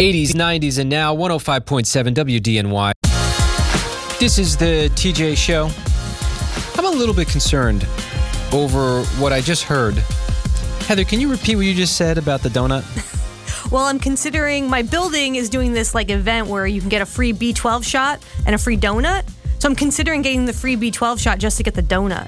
80s, 90s, and now 105.7 WDNY. This is the TJ Show. I'm a little bit concerned over what I just heard. Heather, can you repeat what you just said about the donut? Well, I'm considering my building is doing this like event where you can get a free B12 shot and a free donut. So I'm considering getting the free B12 shot just to get the donut.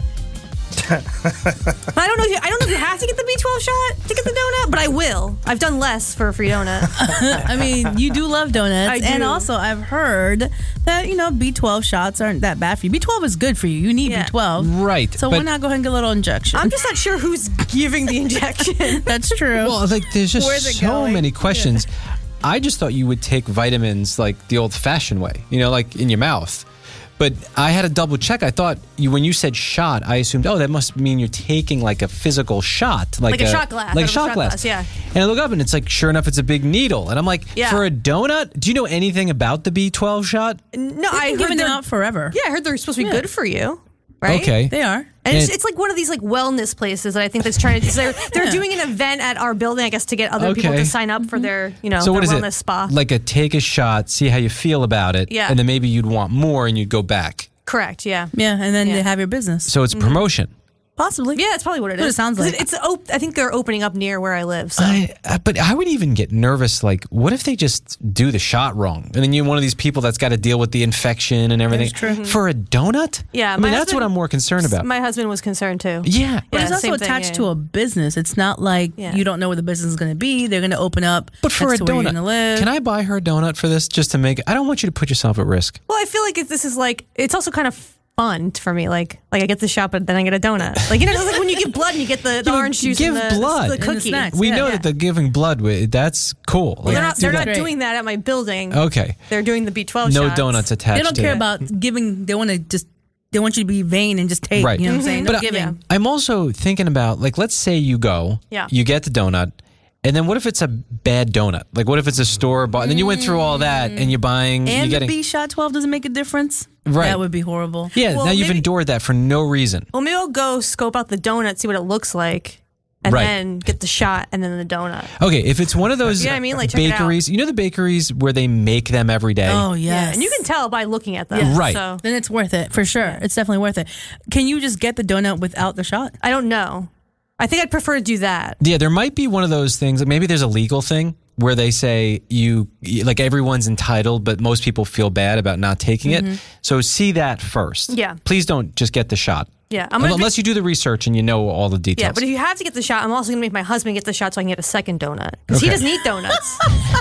I don't know if you have to get the B12 shot to get the donut, but I will. I've done less for a free donut. I mean, you do love donuts. I do. And also, I've heard that, B12 shots aren't that bad for you. B12 is good for you. You need B12. Right. So why not go ahead and get a little injection? I'm just not sure who's giving the injection. That's true. Well, there's just Where's it so going? many questions. Yeah. I just thought you would take vitamins like the old-fashioned way, like in your mouth. But I had to double check. I thought when you said shot, I assumed, that must mean you're taking like a physical shot. Like a shot glass. Like Out a of shot glass. yeah. And I look up and it's like, sure enough, it's a big needle. And I'm like, for a donut, do you know anything about the B12 shot? No, I I've heard given them they're out forever. Yeah, I heard they're supposed to be good for you. Right? Okay. They are. And it's like one of these like wellness places that I think that's trying to. They're doing an event at our building, I guess, to get other people to sign up for their so their what is wellness it? spa. Like take a shot, see how you feel about it, Yeah. and then maybe you'd want more and you'd go back. Correct. Yeah. Yeah, and then they have your business. So it's promotion. Possibly. Yeah, that's probably what it What is. it sounds like. I think they're opening up near where I live. So. But I would even get nervous. Like, what if they just do the shot wrong? And then you're one of these people that's got to deal with the infection and everything. That's true. For a donut? Yeah. I mean, that's what I'm more concerned about. My husband was concerned too. Yeah. But it's Yeah, also same thing, attached yeah. to a business. It's not like you don't know where the business is going to be. They're going to open up. But for a next to where you're donut, gonna live. can I buy her a donut for this just to make it? I don't want you to put yourself at risk. Well, I feel like this is like it's also kind of fun for me. Like I get the shot, but then I get a donut. Like it's like when you give blood and you get the orange juice give and the blood. the And the cookie. snacks. We Yeah, know yeah. that they're giving blood. That's cool. Well, Like, they're not Great. doing that at my building. okay. They're doing the B12 No shots. donuts attached They don't to care it. about giving. They want you to be vain and just take. Right. You know what I'm saying? No But giving. I'm also thinking about, like, let's say you go, you get the donut, and then what if it's a bad donut? Like, what if it's a store bought? And then you went through all that, and you're buying, And you're the getting, B shot 12 doesn't make a difference. Right. That would be horrible. yeah. Well, now you've maybe- endured that for no reason. Well, maybe I'll go scope out the donut, see what it looks like, and Right. then get the shot and then the donut. Okay, if it's one of those Yeah, I mean, like, check it out. bakeries, you know the bakeries where they make them every day. Oh yes. Yeah, and you can tell by looking at them. Yes. Right. So Then it's worth it for sure. It's definitely worth it. Can you just get the donut without the shot? I don't know. I think I'd prefer to do that. Yeah, there might be one of those things. Like maybe there's a legal thing where they say like everyone's entitled, but most people feel bad about not taking it. So see that first. Yeah. Please don't just get the shot. Yeah, Unless you do the research and you know all the details. Yeah, but if you have to get the shot, I'm also going to make my husband get the shot so I can get a second donut. Because he Okay. doesn't eat donuts.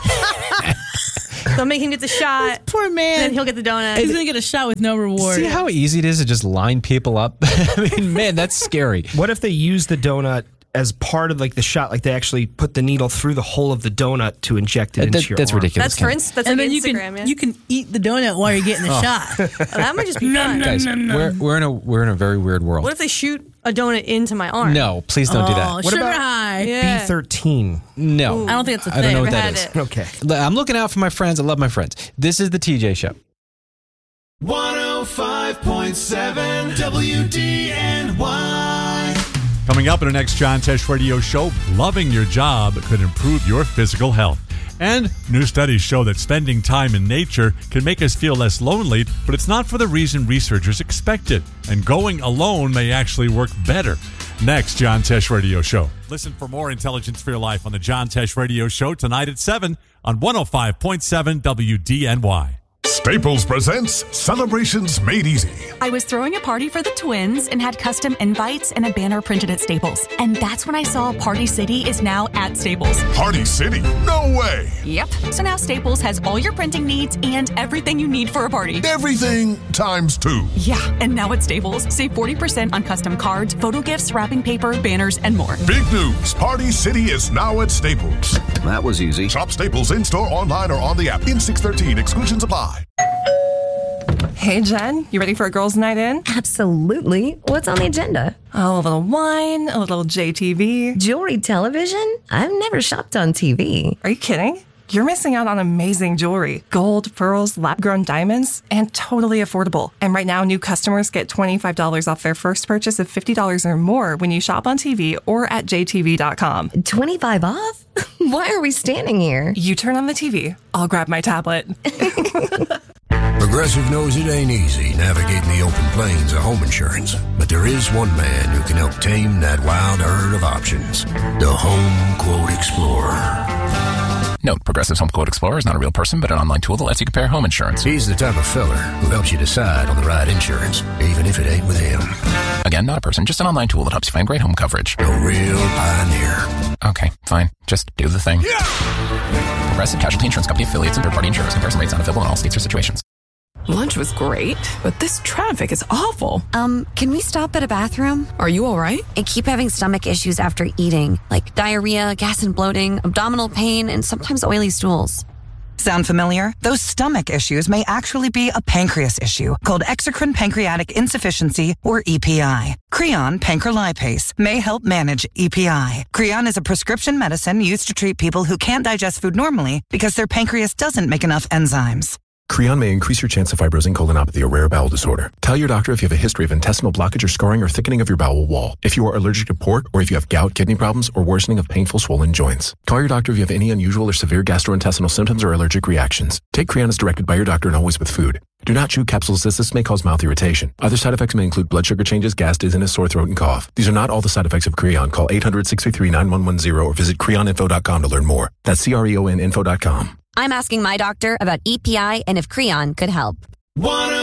So I'll make him get the shot, Poor man. then he'll get the donut. He's gonna get a shot with no reward. See how easy it is to just line people up? I mean, man, that's scary. What if they use the donut as part of like the shot? Like they actually put the needle through the hole of the donut to inject it into your That's arm. ridiculous. That's for Ken. instance. That's and like then you Instagram. can you can eat the donut while you're getting the shot. That might just be fun. Guys, we're in a very weird world. What if they shoot a donut into my arm? No, please don't do Oh, that. sugar about- high. Yeah. B13. No. I don't think it's a I don't know thing. what that Had is. it. Okay. I'm looking out for my friends. I love my friends. This is the TJ Show. 105.7 WDNY. Coming up in our next John Tesh Radio Show, loving your job could improve your physical health. And new studies show that spending time in nature can make us feel less lonely, but it's not for the reason researchers expected. And going alone may actually work better. Next, John Tesh Radio Show. Listen for more intelligence for your life on the John Tesh Radio Show tonight at 7 on 105.7 WDNY. Staples presents Celebrations Made Easy. I was throwing a party for the twins and had custom invites and a banner printed at Staples. And that's when I saw Party City is now at Staples. Party City? No way. Yep. So now Staples has all your printing needs and everything you need for a party. Everything times 2. Yeah. And now at Staples, save 40% on custom cards, photo gifts, wrapping paper, banners, and more. Big news. Party City is now at Staples. That was easy. Shop Staples in-store, online, or on the app. In 613. Exclusions apply. Hey, Jen, you ready for a girls' night in? Absolutely. What's on the agenda? Oh, a little wine, a little JTV. Jewelry television? I've never shopped on TV. Are you kidding? you're missing out on amazing jewelry. Gold, pearls, lab-grown diamonds, and totally affordable. And right now, new customers get $25 off their first purchase of $50 or more when you shop on TV or at jtv.com. 25 off? Why are we standing here? You turn on the TV. I'll grab my tablet. Progressive knows it ain't easy navigating the open plains of home insurance, but there is one man who can help tame that wild herd of options. The Home Quote Explorer. Note, Progressive's Home Quote Explorer is not a real person, but an online tool that lets you compare home insurance. He's the type of feller who helps you decide on the right insurance, even if it ain't with him. Again, not a person, just an online tool that helps you find great home coverage. A real pioneer. Okay, fine. Just do the thing. Yeah! Progressive Casualty Insurance Company affiliates and third-party insurers. Comparison rates not available in all states or situations. Lunch was great, but this traffic is awful. Can we stop at a bathroom? Are you all right? I keep having stomach issues after eating, like diarrhea, gas and bloating, abdominal pain, and sometimes oily stools. Sound familiar? Those stomach issues may actually be a pancreas issue called exocrine pancreatic insufficiency, or EPI. Creon pancrelipase may help manage EPI. Creon is a prescription medicine used to treat people who can't digest food normally because their pancreas doesn't make enough enzymes. Creon may increase your chance of fibrosing colonopathy, a rare bowel disorder. Tell your doctor if you have a history of intestinal blockage or scarring or thickening of your bowel wall, if you are allergic to pork, or if you have gout, kidney problems, or worsening of painful swollen joints. Call your doctor if you have any unusual or severe gastrointestinal symptoms or allergic reactions. Take Creon as directed by your doctor and always with food. Do not chew capsules as this may cause mouth irritation. Other side effects may include blood sugar changes, gas, dizziness, sore throat, and cough. These are not all the side effects of Creon. Call 800-633-9110 or visit creoninfo.com to learn more. That's CREONinfo.com. I'm asking my doctor about EPI and if Creon could help.